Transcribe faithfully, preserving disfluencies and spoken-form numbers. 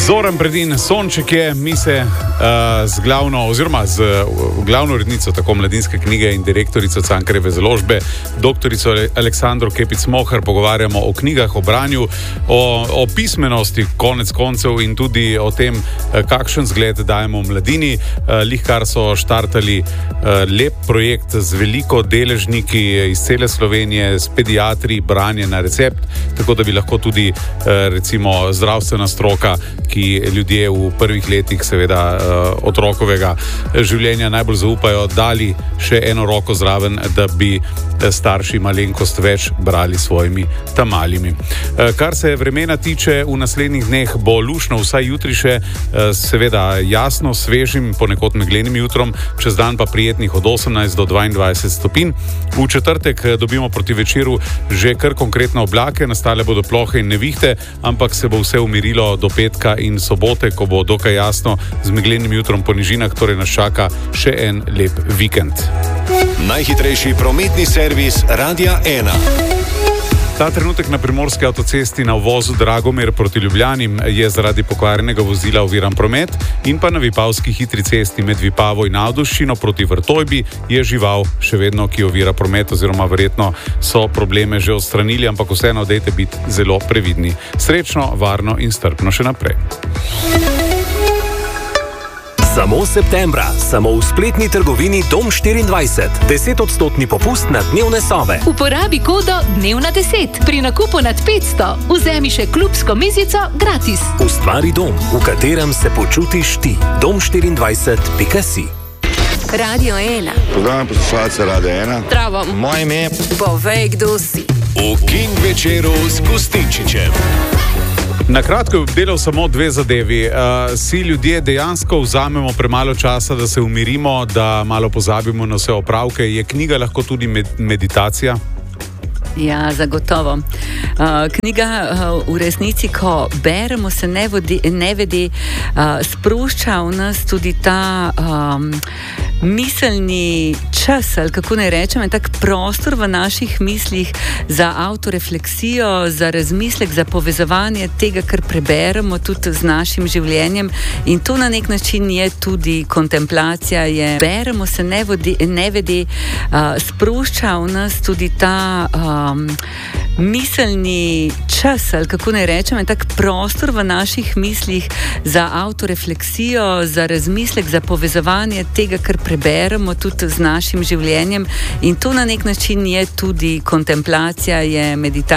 Zoran Predin, Sonček je, mi se uh, z glavno, oziroma z uh, glavno urednico tako Mladinske knjige in direktorico Cankarjeve založbe, doktorico Aleksandro Kepic-Mohar, pogovarjamo o knjigah, o branju, o, o pismenosti konec koncev in tudi o tem, uh, kakšen zgled dajemo mladini. Uh, lihkar so štartali uh, lep projekt z veliko deležniki iz cele Slovenije, s pediatri, branje na recept, tako da bi lahko tudi uh, recimo zdravstvena stroka, ki ljudje v prvih letih seveda otrokovega življenja najbolj zaupajo, dali še eno roko zraven, da bi starši malenkost več brali svojimi tamalimi. Kar se vremena tiče, v naslednjih dneh bo luštno, vsaj jutri še seveda jasno, svežim, ponekod meglenim jutrom, čez dan pa prijetnih od osemnajst do dvaindvajset stopinj. V četrtek dobimo proti večeru že kar konkretne oblake, nastale bodo plohe in nevihte, ampak se bo vse umirilo do petka in sobote, ko bo dokaj jasno z meglenim jutrom po nižinah, torej nas čaka še en lep vikend. Najhitrejši prometni servis Radia ena. Ta trenutek na primorski avtocesti na uvozu Dragomir proti Ljubljani je zaradi pokvarjenega vozila oviran promet in pa na Vipavski hitri cesti med Vipavo in Avduščino proti Vrtojbi je žival še vedno, ki ovira promet, oziroma verjetno so probleme že odstranili, ampak vseeno dejte biti zelo previdni. Srečno, varno in strpno še naprej. Samo septembra, samo v spletni trgovini Dom štiriindvajset. desetodstotni popust na dnevne sobe. Uporabi kodo dnevna deset. Pri nakupu nad petsto vzemi še klubsko mizico gratis. Ustvari dom, v katerem se počutiš ti. dom štiriindvajset pika si. Radio ena. Pozdravljam poslušalce Radio ena. Zdravo. Moje ime je... Povej, kdo si. V King večeru s Kustinčičem. Na kratko bi delal samo dve zadevi. Uh, si ljudje dejansko vzamemo premalo časa, da se umirimo, da malo pozabimo na vse opravke. Je knjiga lahko tudi med- meditacija? Ja, zagotovo. Uh, knjiga uh, v resnici, ko beremo, se nevede, nevede uh, sprošča v nas tudi ta um, miselni čas, ali kako naj rečem, tak prostor v naših mislih za autorefleksijo, za razmislek, za povezovanje tega, kar preberemo tudi z našim življenjem, in to na nek način je tudi kontemplacija. Je, beremo, se nevede, nevede uh, sprošča v nas tudi ta um, miselni čas, ali kako naj rečem, tak prostor v naših mislih za autorefleksijo, za razmislek, za povezovanje tega, kar preberemo tudi z našim življenjem, in to na nek način je tudi kontemplacija, je meditacija.